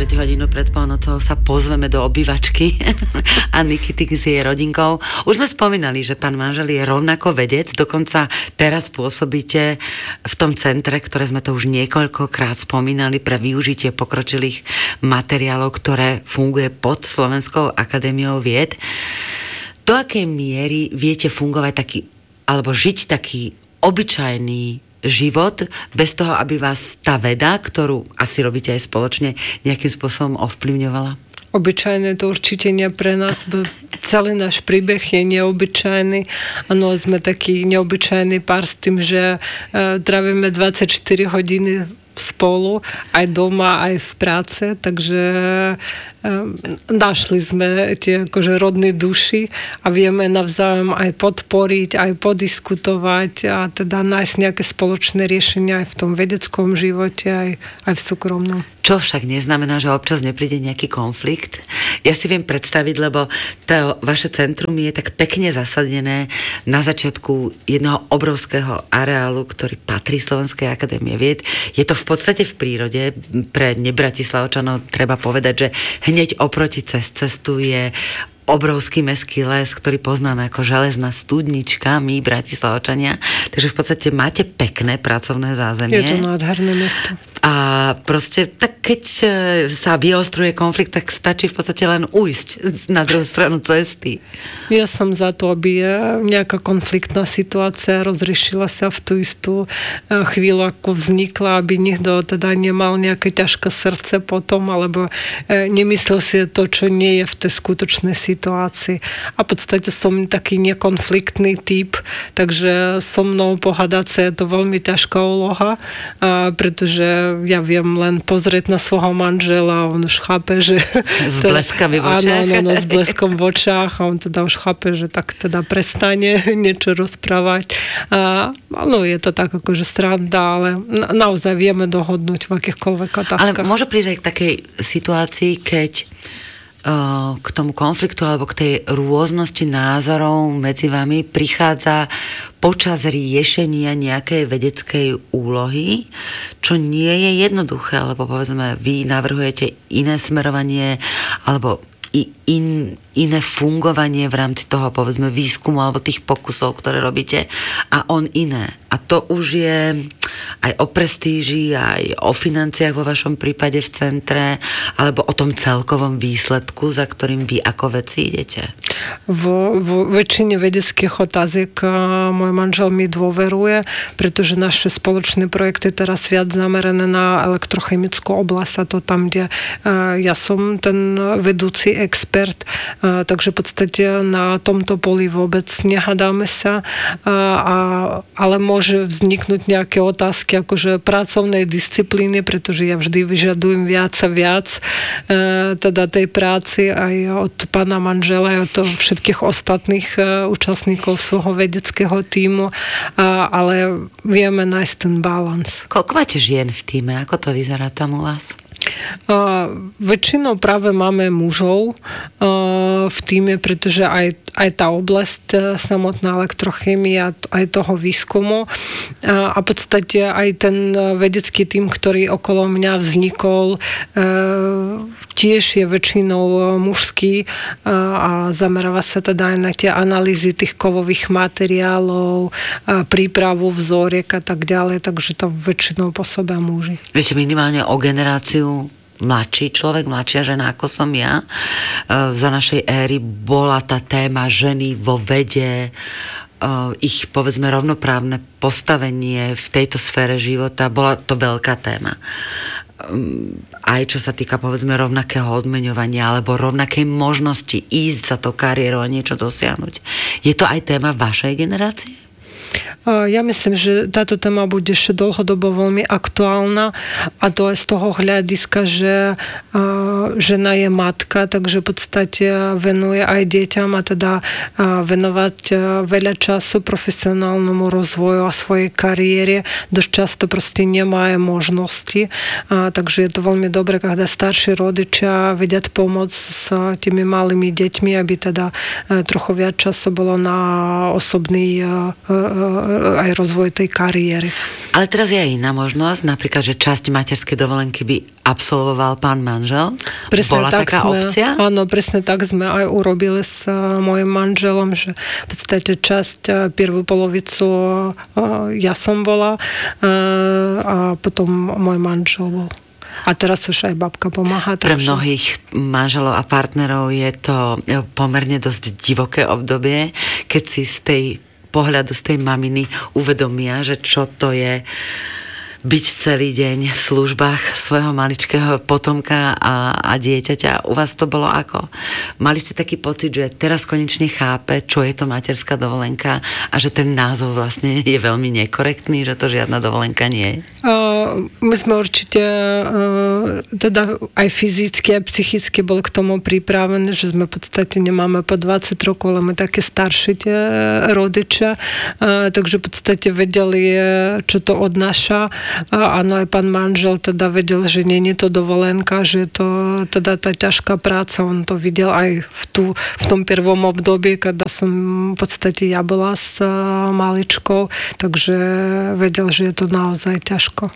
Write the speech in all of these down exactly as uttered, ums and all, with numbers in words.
štvrť hodinu pred polnocou sa pozveme do obývačky a Nikity s jej rodinkou. Už sme spomínali, že pán manžel je rovnako vedec, dokonca teraz pôsobíte v tom centre, ktoré sme to už niekoľkokrát spomínali pre využitie pokročilých materiálov, ktoré funguje pod Slovenskou akadémiou vied. Do akej miery viete fungovať taký, alebo žiť taký obyčajný život, bez toho, aby vás tá veda, ktorú asi robíte aj spoločne, nejakým spôsobom ovplyvňovala? Obyčajné to určite nie pre nás, bo celý náš príbeh je neobyčajný. Áno, sme taký neobyčajný pár s tým, že uh, trávime dvadsaťštyri hodiny spolu, aj doma, aj v práce, takže um, našli sme tie akože rodné duši a vieme navzájom aj podporiť, aj podiskutovať a teda nájsť nejaké spoločné riešenia aj v tom vedeckom živote, aj, aj v súkromnom. Čo však neznamená, že občas nepríde nejaký konflikt. Ja si viem predstaviť, lebo to vaše centrum je tak pekne zasadené na začiatku jedného obrovského areálu, ktorý patrí Slovenskej akadémie vied. Je to v podstate v prírode. Pre nebratislavčanov treba povedať, že hneď oproti cez cestu je obrovský mestský les, ktorý poznáme ako železná studnička, my, Bratislavčania. Takže v podstate máte pekné pracovné zázemie. Je to nádherné mesto. A proste, tak keď sa vyostruje konflikt, tak stačí v podstate len ujsť na druhú stranu cesty. Ja som za to, aby nejaká konfliktná situácia rozriešila sa v tú istú chvíľu, ako vznikla, aby nikto teda nemal nejaké ťažké srdce potom, alebo nemyslel si to, čo nie je v tej skutočnej situácii. A v podstate som taký nekonfliktný typ, takže so mnou pohádať sa je to veľmi ťažká úloha, pretože ja viem len pozrieť na svojho manžela a on už chápe, že... S bleskami v očiach. Áno, áno, s bleskom v očiach a on teda už chápe, že tak teda prestane niečo rozprávať. A, áno, je to tak akože sranda, ale na, naozaj vieme dohodnúť v akýchkoľvek otázkach. Ale môže prísť aj k takej situácii, keď k tomu konfliktu alebo k tej rôznosti názorov medzi vami prichádza počas riešenia nejakej vedeckej úlohy, čo nie je jednoduché, lebo povedzme, vy navrhujete iné smerovanie alebo in, iné fungovanie v rámci toho, povedzme, výskumu alebo tých pokusov, ktoré robíte, a on iné. A to už je aj o prestíži, aj o financiách vo vašom prípade v centre, alebo o tom celkovom výsledku, za ktorým vy ako vedci idete? V, v väčšine vedeckých otázek môj manžel mi dôveruje, pretože naše spoločné projekty teraz viac zamerané na elektrochemickú oblasť, a to tam, kde ja som ten vedúci expert, takže v podstate na tomto poli vôbec nehadáme sa, a, ale môže vzniknúť nejaké otázky akože pracovnej disciplíny, pretože ja vždy vyžadujem viac a viac e, teda tej práci aj od pána manžela, aj od všetkých ostatných e, účastníkov svojho vedeckého tímu, a, ale vieme nájsť ten balans. Koľko máte žien v tíme? Ako to vyzerá tam u vás? Uh, väčšinou práve máme mužov uh, v tíme, pretože aj, aj tá oblasť uh, samotná elektrochémia, aj toho výskumu uh, a v podstate aj ten vedecký tím, ktorý okolo mňa vznikol, uh, tiež je väčšinou mužský uh, a zameráva sa teda aj na tie analýzy tých kovových materiálov, uh, prípravu vzoriek a tak ďalej, takže to väčšinou pôsobia muži. Viete, minimálne o generáciu mladší človek, mladšia žena, ako som ja. Za našej éry bola tá téma ženy vo vede, ich, povedzme, rovnoprávne postavenie v tejto sfére života. Bola to veľká téma. Aj čo sa týka, povedzme, rovnakého odmeňovania alebo rovnakej možnosti ísť za to kariérou a niečo dosiahnuť. Je to aj téma vašej generácie? Ja myslím, že táto téma bude ešte dlhodobo veľmi aktuálna, a to aj z toho hľadiska, že žena je matka, takže v podstate venuje aj deťam, a teda venovať veľa času profesionálnemu rozvoju a svojej kariére. Dosť často proste nemá možnosti, takže je to veľmi dobré, keď starší rodičia vedia pomôcť s tými malými deťmi, aby teda trochu viac času bolo na osobný aj rozvoj tej kariéry. Ale teraz je aj iná možnosť, napríklad, že časť materskej dovolenky by absolvoval pán manžel. Presne Bola tak taká sme, opcia? Áno, presne tak sme aj urobili s mojim manželom, že v podstate časť, prvú polovicu ja som bola a potom môj manžel bol. A teraz už aj babka pomáha. Pre takže... mnohých manželov a partnerov je to pomerne dosť divoké obdobie, keď si z tej pohľadu, z tej maminy uvedomia, že čo to je byť celý deň v službách svojho maličkého potomka a, a dieťaťa. U vás to bolo ako? Mali ste taký pocit, že teraz konečne chápe, čo je to materská dovolenka a že ten názov vlastne je veľmi nekorektný, že to žiadna dovolenka nie je? Uh, my sme určite uh, teda aj fyzicky, aj psychicky boli k tomu pripravení, že sme v podstate nemáme po dvadsať rokov, ale my také staršie tie rodičia, uh, takže v podstate vedeli, čo to odnáša. A áno, aj pán manžel teda vedel, že nie je to dovolenka, že je to teda tá ťažká práca. On to videl aj v, tú, v tom prvom období, kada som v podstate ja bola s maličkou, takže vedel, že je to naozaj ťažko.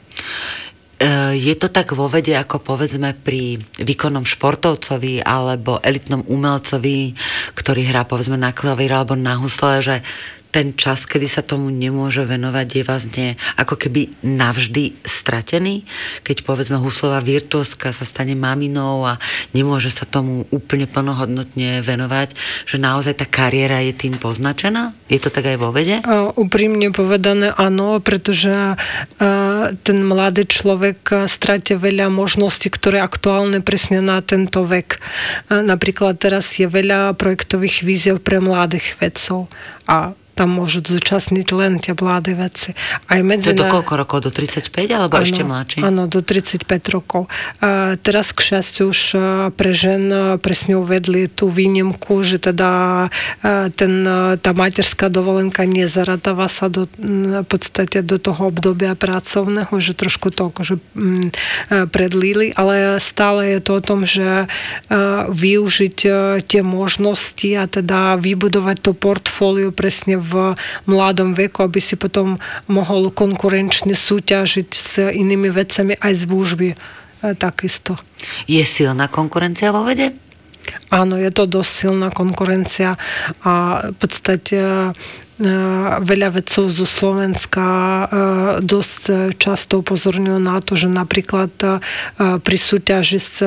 Je to tak vo vede, ako povedzme pri výkonnom športovcovi alebo elitnom umelcovi, ktorý hrá povedzme na klavír alebo na husle, že ten čas, kedy sa tomu nemôže venovať, je vlastne ako keby navždy stratený. Keď povedzme huslová virtuózka sa stane maminou a nemôže sa tomu úplne plnohodnotne venovať, že naozaj tá kariéra je tým poznačená? Je to tak aj vo vede? Uh, úprimne povedané áno, pretože uh, ten mladý človek stráti veľa možností, ktoré aktuálne presne na tento vek. Uh, napríklad teraz je veľa projektových víziev pre mladých vedcov a tam môžu zúčastniť len tie mladé veci. Aj medzi to je do koľko rokov? Do tridsaťpäť alebo áno, ešte mladšie? Áno, do tridsaťpäť rokov. A teraz k šťastiu už pre žen presne uvedli tú výnimku, že teda ten, tá materská dovolenka nezaradáva sa do, v podstate do toho obdobia pracovného, že trošku to akože predlíli, ale stále je to o tom, že využiť tie možnosti a teda vybudovať to portfólio presne v mladom veku, aby si potom mohol konkurenčne súťažiť s inými vecami aj z služby. Takisto. Je silná konkurencia vo vede? Áno, je to dosť silná konkurencia a v podstate veľa vedcov zo Slovenska dosť často upozorňujú na to, že napríklad pri súťaži s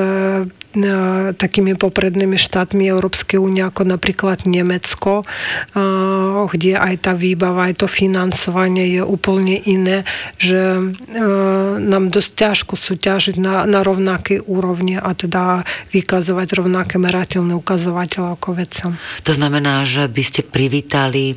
takými poprednými štátmi Európskej únie, ako napríklad Nemecko, kde aj tá výbava, aj to financovanie je úplne iné, že nám dosť ťažko súťažiť na, na rovnakej úrovni a teda vykazovať rovnaké merateľné ukazovateľe ako vecam. To znamená, že by ste privítali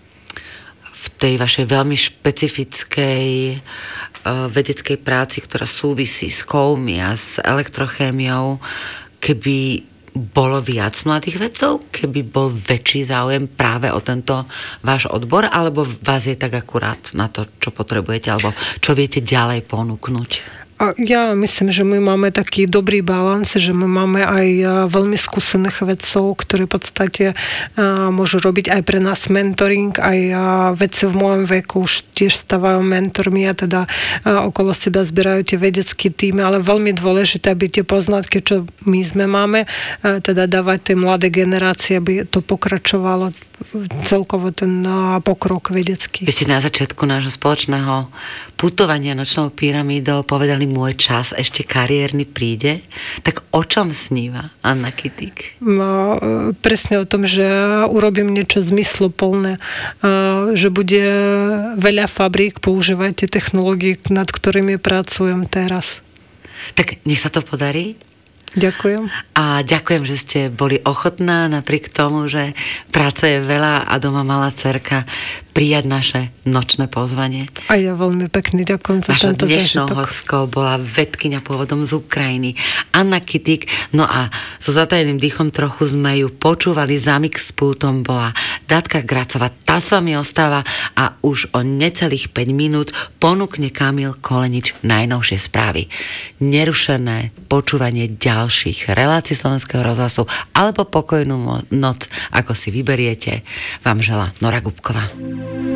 v tej vašej veľmi špecifickej vedeckej práci, ktorá súvisí s kovmi a s elektrochémiou, keby bolo viac mladých vedcov? Keby bol väčší záujem práve o tento váš odbor? Alebo vás je tak akurát na to, čo potrebujete? Alebo čo viete ďalej ponúknuť? Ja myslím, že my máme taký dobrý balans, že my máme aj veľmi skúsených vedcov, ktorí v podstate môžu robiť aj pre nás mentoring, aj vedci v mojom veku už tiež stávajú mentormi a teda okolo seba zbierajú tie vedecké týmy, ale veľmi dôležité, aby tie poznatky, čo my sme máme, teda dávať tej mladé generácie, aby to pokračovalo celkovo ten pokrok vedecký. Vy ste na začiatku nášho spoločného putovania nočnou pyramídou povedali, môj čas ešte kariérny príde. Tak o čom sníva Anna Kytík? No, presne o tom, že urobím niečo zmysluplné, že bude veľa fabrík používať tie technológie, nad ktorými pracujem teraz. Tak nech sa to podarí. Ďakujem. A ďakujem, že ste boli ochotná napriek tomu, že práce je veľa a doma malá dcerka prijať naše nočné pozvanie. A ja veľmi pekne ďakujem za Našou tento dnešnou zážitok. hostkou bola vedkyňa pôvodom z Ukrajiny Anna Kytík. No a so zatajeným dýchom trochu sme ju počúvali. Za mix pultom bola Datka Gracová. Tá s vami ostáva a už o necelých päť minút ponúkne Kamil Kolenič najnovšie správy. Nerušené počúvanie ďalších relácií Slovenského rozhlasu alebo pokojnú noc, ako si vyberiete, vám želá Nora Gubková.